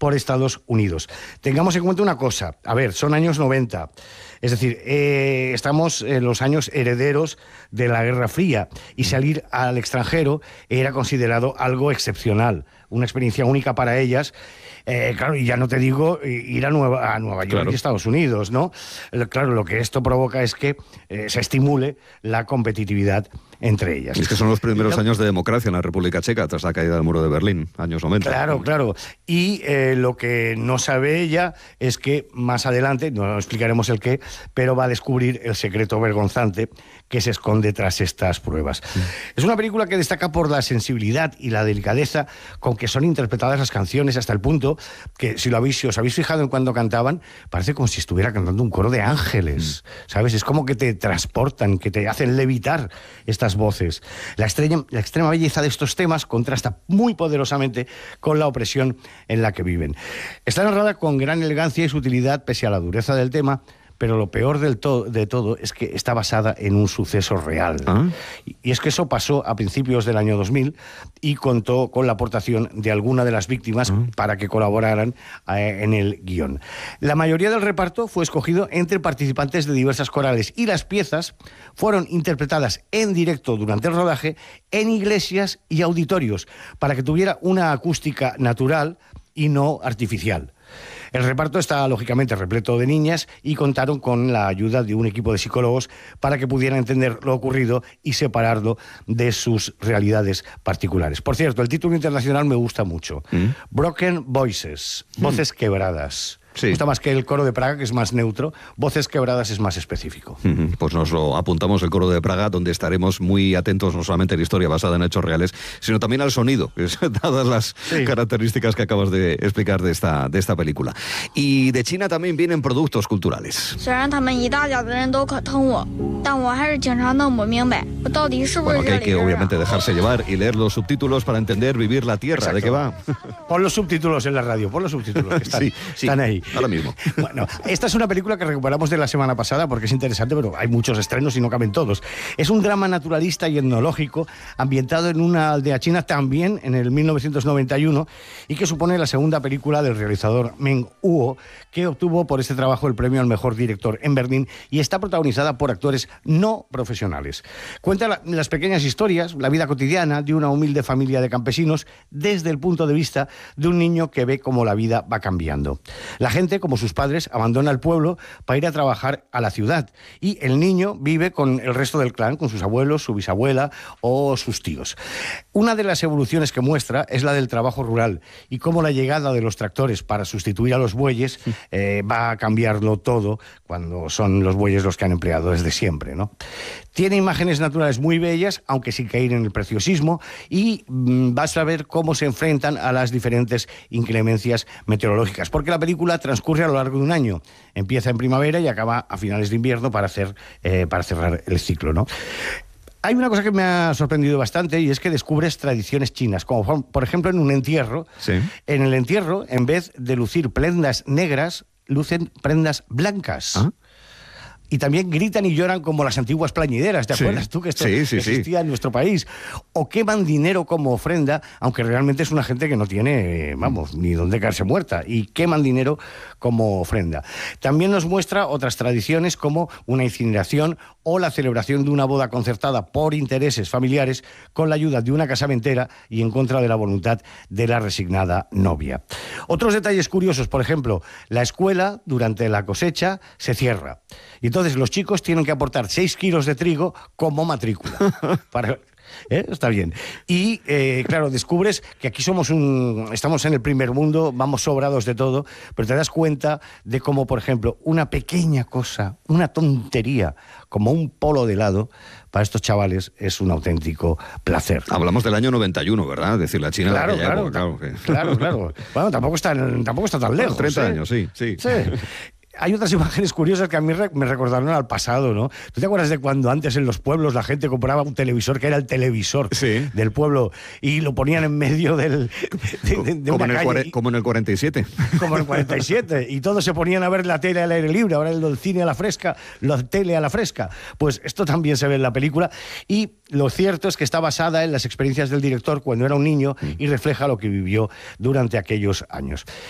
por Estados Unidos. Tengamos en cuenta una cosa, a ver, son años 90, es decir, estamos en los años herederos de la Guerra Fría y salir al extranjero era considerado algo excepcional, una experiencia única para ellas. Claro, y ya no te digo ir a Nueva York, claro, y Estados Unidos, ¿no? Claro, lo que esto provoca es que se estimule la competitividad entre ellas. Es que son los primeros años de democracia en la República Checa, tras la caída del muro de Berlín, años 90. Claro, claro. Y lo que no sabe ella es que más adelante, no explicaremos el qué, pero va a descubrir el secreto vergonzante que se esconde tras estas pruebas. Es una película que destaca por la sensibilidad y la delicadeza con que son interpretadas las canciones, hasta el punto que, si os habéis fijado en cuando cantaban, parece como si estuviera cantando un coro de ángeles, ¿sabes? Es como que te transportan, que te hacen levitar estas voces. La extrema belleza de estos temas contrasta muy poderosamente con la opresión en la que viven. Está narrada con gran elegancia y sutilidad pese a la dureza del tema, pero lo peor de todo es que está basada en un suceso real. Y es que eso pasó a principios del año 2000 y contó con la aportación de alguna de las víctimas para que colaboraran en el guión. La mayoría del reparto fue escogido entre participantes de diversas corales y las piezas fueron interpretadas en directo durante el rodaje en iglesias y auditorios para que tuviera una acústica natural y no artificial. El reparto está lógicamente repleto de niñas y contaron con la ayuda de un equipo de psicólogos para que pudieran entender lo ocurrido y separarlo de sus realidades particulares. Por cierto, el título internacional me gusta mucho. Broken Voices, voces quebradas. Sí. Me gusta más que el Coro de Praga, que es más neutro. Voces quebradas es más específico. Pues nos lo apuntamos, el Coro de Praga, donde estaremos muy atentos no solamente a la historia basada en hechos reales, sino también al sonido, que es dadas las características que acabas de explicar de esta película. Y de China también vienen productos culturales. Bueno, que hay que obviamente dejarse llevar y leer los subtítulos para entender, vivir la tierra. Exacto. ¿De qué va? Pon los subtítulos en la radio, pon los subtítulos, que están ahí. Ahora mismo. Bueno, esta es una película que recuperamos de la semana pasada porque es interesante, pero hay muchos estrenos y no caben todos. Es un drama naturalista y etnológico ambientado en una aldea china también en el 1991 y que supone la segunda película del realizador Meng Huo, que obtuvo por este trabajo el premio al mejor director en Berlín y está protagonizada por actores no profesionales. Cuenta las pequeñas historias, la vida cotidiana de una humilde familia de campesinos desde el punto de vista de un niño que ve cómo la vida va cambiando. La gente, como sus padres, abandona el pueblo para ir a trabajar a la ciudad y el niño vive con el resto del clan, con sus abuelos, su bisabuela o sus tíos. Una de las evoluciones que muestra es la del trabajo rural y cómo la llegada de los tractores para sustituir a los bueyes va a cambiarlo todo cuando son los bueyes los que han empleado desde siempre, ¿no? Tiene imágenes naturales muy bellas, aunque sin caer en el preciosismo, y vas a ver cómo se enfrentan a las diferentes inclemencias meteorológicas, porque la película transcurre a lo largo de un año. Empieza en primavera y acaba a finales de invierno para cerrar el ciclo, ¿no? Hay una cosa que me ha sorprendido bastante y es que descubres tradiciones chinas, como por ejemplo en un entierro. Sí. En el entierro, en vez de lucir prendas negras, lucen prendas blancas. ¿Ah? Y también gritan y lloran como las antiguas plañideras, ¿te acuerdas tú que esto existía en nuestro país? O queman dinero como ofrenda, aunque realmente es una gente que no tiene, ni dónde caerse muerta, y queman dinero como ofrenda. También nos muestra otras tradiciones como una incineración o la celebración de una boda concertada por intereses familiares con la ayuda de una casamentera y en contra de la voluntad de la resignada novia. Otros detalles curiosos, por ejemplo, la escuela durante la cosecha se cierra. Y entonces los chicos tienen que aportar 6 kilos de trigo como matrícula. Está bien. Y, claro, descubres que aquí estamos en el primer mundo, vamos sobrados de todo, pero te das cuenta de cómo, por ejemplo, una pequeña cosa, una tontería, como un polo de helado, para estos chavales es un auténtico placer. Hablamos del año 91, ¿verdad? Es decir, la China... Claro. Bueno, tampoco está tan lejos. 30 años, sí. Hay otras imágenes curiosas que a mí me recordaron al pasado, ¿no? ¿Tú te acuerdas de cuando antes en los pueblos la gente compraba un televisor que era el televisor del pueblo y lo ponían en medio de como una calle? Como en el 47. Como en el 47. Y todos se ponían a ver la tele al aire libre, ahora el cine a la fresca, la tele a la fresca. Pues esto también se ve en la película y lo cierto es que está basada en las experiencias del director cuando era un niño y refleja lo que vivió durante aquellos años.